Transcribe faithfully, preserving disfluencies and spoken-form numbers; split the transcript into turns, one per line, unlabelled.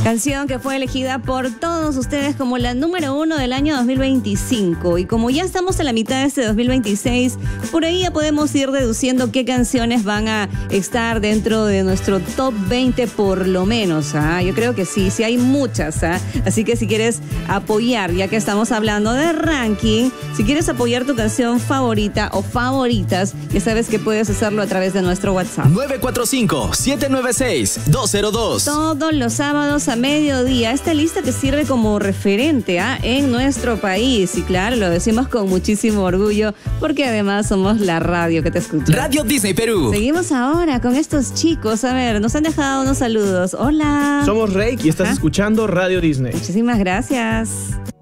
Canción que fue elegida por todos ustedes como la número uno del año dos mil veinticinco. Y como ya estamos en la mitad de este dos mil veintiséis, por ahí ya podemos ir deduciendo qué canciones van a estar dentro de nuestro top veinte por lo menos. ¿ah? Yo creo que sí, sí hay muchas. ¿ah? Así que si quieres apoyar, ya que estamos hablando de ranking, si quieres apoyar tu canción favorita o favoritas, ya sabes que puedes hacerlo a través de nuestro WhatsApp.
nueve cuatro cinco, siete nueve seis, dos cero dos.
Todos los sábados a mediodía, esta lista te sirve como referente ¿ah? en nuestro país. Y claro, lo decimos con muchísimo orgullo, porque además somos la radio que te escucha.
Radio Disney Perú.
Seguimos ahora con estos chicos. A ver, nos han dejado unos saludos. Hola.
Somos Rake y estás
Ajá.
escuchando Radio Disney.
Muchísimas gracias.